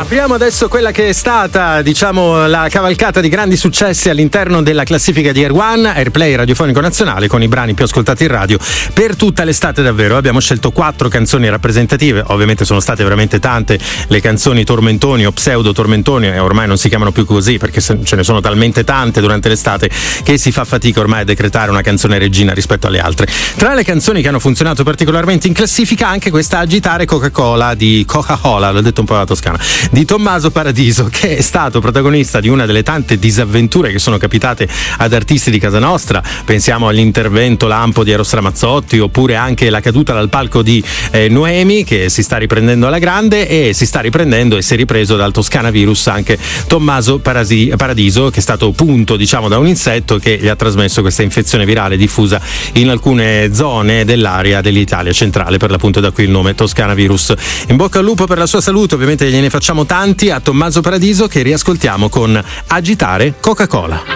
Apriamo adesso quella che è stata, diciamo, la cavalcata di grandi successi all'interno della classifica di Air One, Airplay radiofonico nazionale, con i brani più ascoltati in radio per tutta l'estate davvero. Abbiamo scelto 4 canzoni rappresentative, ovviamente sono state veramente tante le canzoni tormentoni o pseudo tormentoni, ormai non si chiamano più così perché ce ne sono talmente tante durante l'estate che si fa fatica ormai a decretare una canzone regina rispetto alle altre. Tra le canzoni che hanno funzionato particolarmente in classifica anche questa Agitare Coca-Cola, l'ho detto un po' alla toscana, di Tommaso Paradiso, che è stato protagonista di una delle tante disavventure che sono capitate ad artisti di casa nostra. Pensiamo all'intervento lampo di Eros Ramazzotti, oppure anche la caduta dal palco di Noemi, che si sta riprendendo alla grande, e si sta riprendendo e si è ripreso dal Toscana Virus anche Tommaso Paradiso, che è stato punto, diciamo, da un insetto che gli ha trasmesso questa infezione virale diffusa in alcune zone dell'area dell'Italia centrale, per l'appunto da qui il nome Toscana Virus. In bocca al lupo per la sua salute, ovviamente gliene facciamo tanti a Tommaso Paradiso, che riascoltiamo con Agitare Coca-Cola.